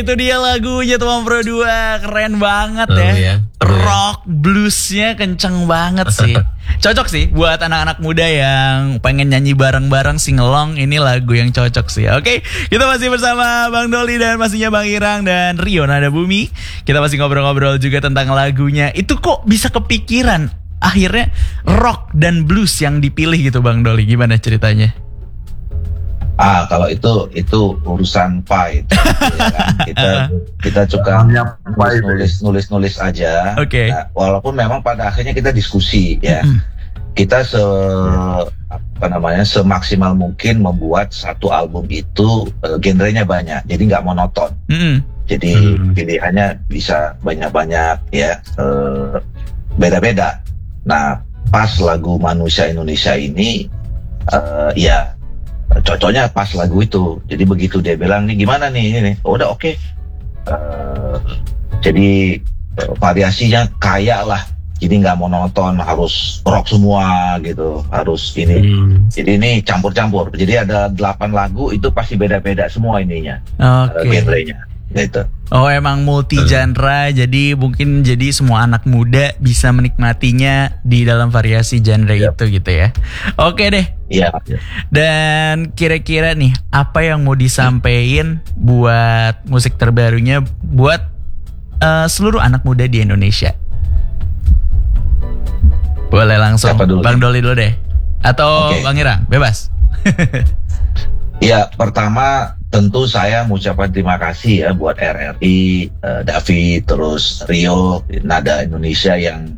Itu dia lagunya Tuan Pro 2. Keren banget ya. Rock bluesnya kenceng banget sih. Cocok sih buat anak-anak muda yang pengen nyanyi bareng-bareng sing-along. Ini lagu yang cocok sih. Oke, kita masih bersama Bang Doli dan pastinya Bang Irang dan Rio Nada Bumi. Kita masih ngobrol-ngobrol juga tentang lagunya. Itu kok bisa kepikiran akhirnya rock dan blues yang dipilih gitu Bang Doli. Gimana ceritanya? Kalau itu urusan fight, ya kan? Kita suka nulis aja. Oke. Nah, walaupun memang pada akhirnya kita diskusi ya. Kita semaksimal mungkin membuat satu album itu genrenya banyak, jadi nggak monoton. Jadi pilihannya bisa banyak-banyak ya, beda-beda. Nah, pas lagu Manusia Indonesia ini ya cocoknya pas lagu itu. Jadi begitu dia bilang nih gimana nih ini, udah oke. Jadi variasinya kaya lah. Jadi nggak monoton harus rock semua gitu, harus ini. Jadi ini campur-campur. Jadi ada 8 lagu itu pasti beda-beda semua ininya, genrenya gitu. Oh emang multi genre, jadi mungkin jadi semua anak muda bisa menikmatinya di dalam variasi genre itu gitu ya. Oke deh. Iya. Dan kira-kira nih apa yang mau disampaikan buat musik terbarunya buat seluruh anak muda di Indonesia? Boleh langsung Bang Doli dulu deh, atau Bang Irang, bebas. Ya, pertama tentu saya mengucapkan terima kasih ya buat RRI, David, terus Rio, Nada Indonesia yang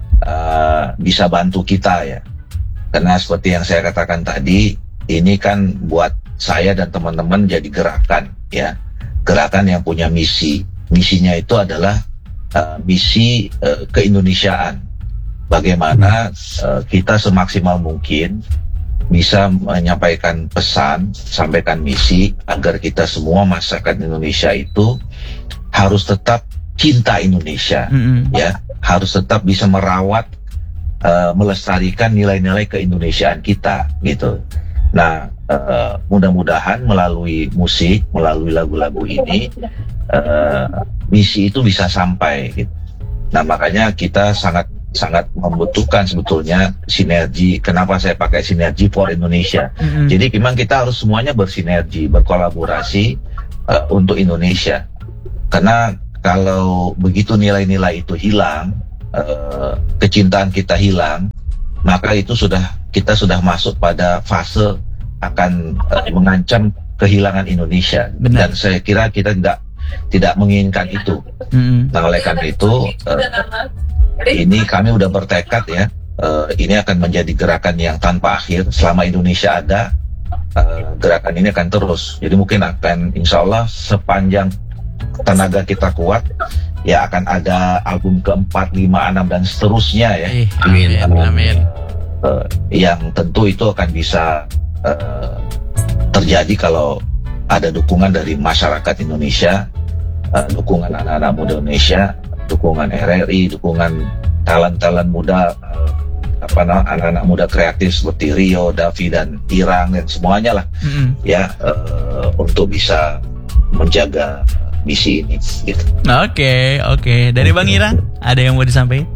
bisa bantu kita ya. Karena seperti yang saya katakan tadi, ini kan buat saya dan teman-teman jadi gerakan ya. Gerakan yang punya misi. Misinya itu adalah misi keindonesiaan. Bagaimana kita semaksimal mungkin bisa menyampaikan pesan, sampaikan misi agar kita semua masyarakat Indonesia itu harus tetap cinta Indonesia, ya, harus tetap bisa merawat, melestarikan nilai-nilai keindonesiaan kita, gitu. Nah, mudah-mudahan melalui musik, melalui lagu-lagu ini, misi itu bisa sampai. Gitu. Nah, makanya kita sangat membutuhkan sebetulnya sinergi. Kenapa saya pakai sinergi for Indonesia? Jadi memang kita harus semuanya bersinergi, berkolaborasi untuk Indonesia. Karena kalau begitu nilai-nilai itu hilang, kecintaan kita hilang, maka itu kita sudah masuk pada fase akan mengancam kehilangan Indonesia. Benar. Dan saya kira kita tidak menginginkan itu. Nah, oleh karena itu ini kami udah bertekad ya, ini akan menjadi gerakan yang tanpa akhir. Selama Indonesia ada, gerakan ini akan terus. Jadi mungkin akan insya Allah sepanjang tenaga kita kuat, ya akan ada album ke-4, 5, 6 dan seterusnya ya. Amin. Yang tentu itu akan bisa terjadi kalau ada dukungan dari masyarakat Indonesia, dukungan anak-anak muda Indonesia, dukungan RRI, dukungan talent-talent muda, anak-anak muda kreatif seperti Rio, Davi dan Irang dan semuanya lah, ya, untuk bisa menjaga misi ini. Gitu. Oke. Dari Bang Irang, ada yang mau disampaikan?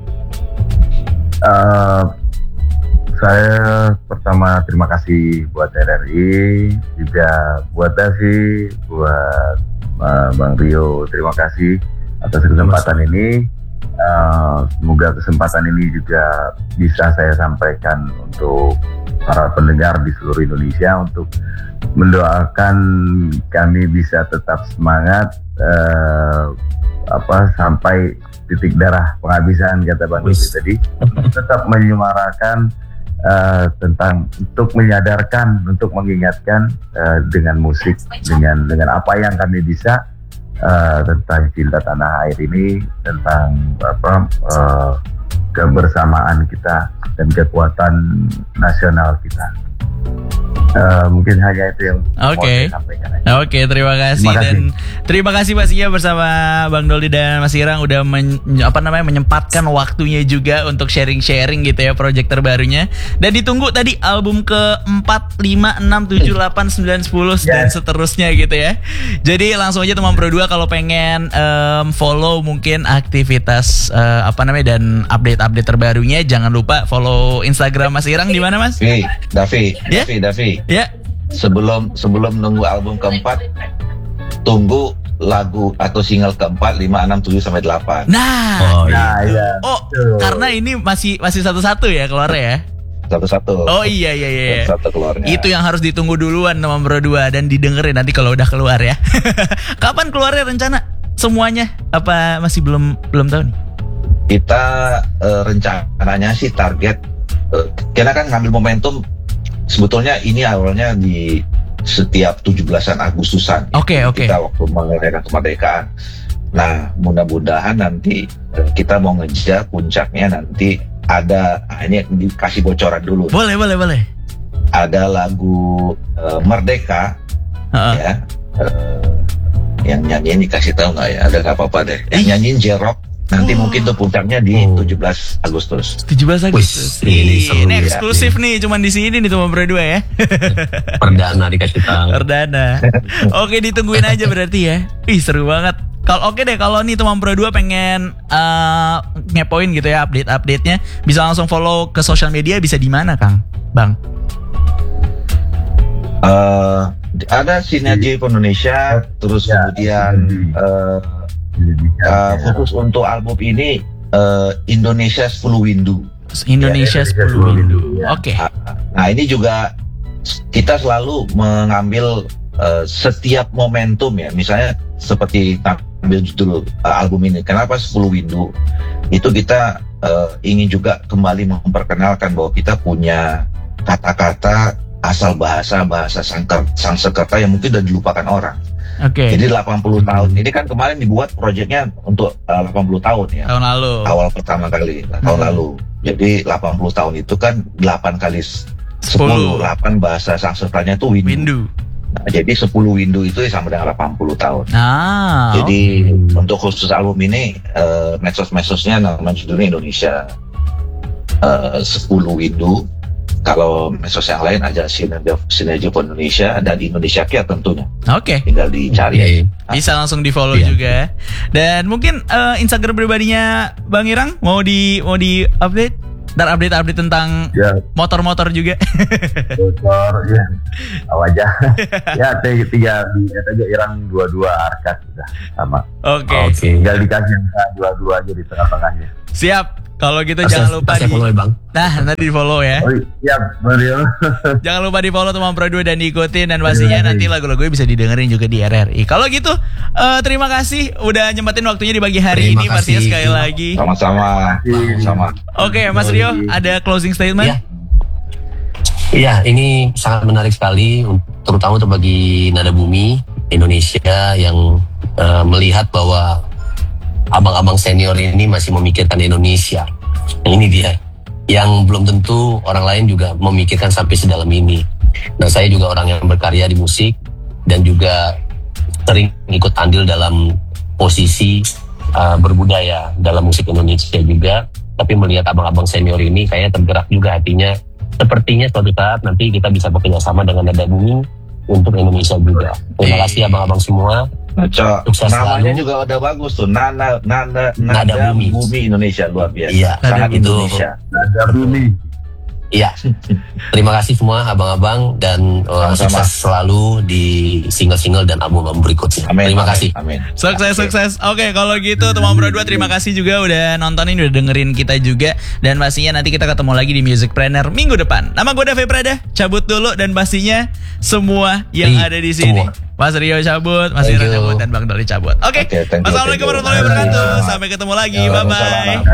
Saya pertama terima kasih buat RRI, juga buat Davi, buat Bang Rio, terima kasih atas kesempatan ini. Semoga kesempatan ini juga bisa saya sampaikan untuk para pendengar di seluruh Indonesia, untuk mendoakan kami bisa tetap semangat sampai titik darah penghabisan, kata Bang Doli tadi, tetap menyemarakan tentang untuk menyadarkan, untuk mengingatkan dengan musik, dengan apa yang kami bisa tentang cinta tanah air ini, tentang kebersamaan kita dan kekuatan nasional kita. Mungkin hanya itu yang mau Oke. saya sampaikan. Oke, terima kasih. Terima kasih. Dan terima kasih Mas Ia bersama Bang Doli dan Mas Irang udah menyempatkan waktunya juga untuk sharing-sharing gitu ya project terbarunya. Dan ditunggu tadi album ke-4, 5, 6, 7, 8, 9, 10 dan seterusnya gitu ya. Jadi langsung aja teman Pro 2 kalau pengen follow mungkin aktivitas dan update-update terbarunya, jangan lupa follow Instagram Mas Irang di mana Mas? Davi. Ya. Sebelum nunggu album keempat, tunggu lagu atau single keempat, 5, 6, 7 sampai 8. Nah, iya. karena ini masih satu-satu ya keluarnya ya. Satu-satu. Oh iya. Satu keluarnya. Itu yang harus ditunggu duluan teman Pro 2 dan didengerin nanti kalau udah keluar ya. Kapan keluarnya rencana semuanya? Apa masih belum tahu nih? Kita rencananya sih target kita kan ngambil momentum. Sebetulnya ini awalnya di setiap 17-an Agustusan. Oke. Kita waktu merayakan kemerdekaan. Nah, mudah-mudahan nanti kita mau ngejar puncaknya nanti ada, ini dikasih bocoran dulu. Boleh. Ada lagu Merdeka, ya. Yang nyanyiin dikasih tahu nggak ya? Ada nggak apa-apa deh. Yang nyanyiin J-Rock. Nanti mungkin tuh puncaknya di 17 Agustus. 17 Agustus. Ini eksklusif nih, cuman di sini nih teman Pro 2 ya. Perdana dikasih tahu. Perdana. Oke, ditungguin aja berarti ya. Ih, seru banget. Kalau nih teman Pro 2 pengen ngepoin gitu ya update-update-nya, bisa langsung follow ke sosial media, bisa di mana Kang? Bang? Ada Sinergi Indonesia, terus kemudian khusus untuk album ini Indonesia 10 Windu. Indonesia 10 Windu. Oke. Nah, ini juga kita selalu mengambil setiap momentum ya. Misalnya seperti ambil judul album ini, kenapa 10 Windu? Itu kita ingin juga kembali memperkenalkan bahwa kita punya kata-kata asal bahasa Sanskerta yang mungkin sudah dilupakan orang. Oke. Jadi 80 tahun. Ini kan kemarin dibuat proyeknya untuk 80 tahun ya. Tahun lalu. Awal pertama kali tahun lalu. Jadi 80 tahun itu kan 8 kali 10. 8 bahasa Sanskertanya itu Windu. Nah, jadi 10 Windu itu sama dengan 80 tahun. Jadi untuk khusus album ini medsos-medsosnya nama judulnya Indonesia 10 Windu. Kalau medsos yang lain aja Sinergi Indonesia dan Indonesia Care tentunya. Oke. Tinggal dicari. Bisa langsung di follow juga. Dan mungkin Instagram pribadinya Bang Irang mau di update dan update tentang motor-motor juga. Motor ya. Aja. Ya tiga aja Irang 22 Arcade sudah sama. Oke. Tinggal dikasih 22 aja di tengah-tengahnya. Siap. Kalau gitu jangan lupa follow ya, Bang. Nah, nanti di follow ya. Siap, Mario. Jangan lupa di follow teman Pro 2 dan diikutin, dan pastinya nanti lagu-lagunya bisa didengerin juga di RRI. Kalau gitu, terima kasih udah nyempetin waktunya di pagi hari ini, Mas Ria, sekali lagi. Sama-sama. Oke, Mas Rio, ada closing statement? Iya, ini sangat menarik sekali, terutama untuk bagi Nada Bumi Indonesia yang melihat bahwa abang-abang senior ini masih memikirkan Indonesia. Nah, ini dia yang belum tentu orang lain juga memikirkan sampai sedalam ini. Nah, saya juga orang yang berkarya di musik dan juga sering ikut andil dalam posisi berbudaya dalam musik Indonesia juga. Tapi melihat abang-abang senior ini kayaknya tergerak juga hatinya. Sepertinya suatu saat nanti kita bisa bekerja sama dengan Nada Bumi untuk Indonesia juga. Terima kasih abang-abang semua. Namanya juga udah bagus tuh, Nada Bumi Indonesia, luar biasa. Iya, sangat itu Indonesia. Nada Bumi. Iya. Terima kasih semua abang-abang dan sukses selalu di single-single dan album berikutnya. Terima kasih. Amin. Sukses. Oke, kalau gitu teman Pro 2 terima kasih juga udah nontonin, udah dengerin kita juga, dan pastinya nanti kita ketemu lagi di Musicpreneur minggu depan. Nama gue Davi Prada, cabut dulu, dan pastinya semua yang ada di sini. Mas Rio cabut, Mas Ira cabut, dan Bang Doli cabut. Oke. Assalamualaikum warahmatullahi wabarakatuh. Sampai ketemu lagi. Bye bye.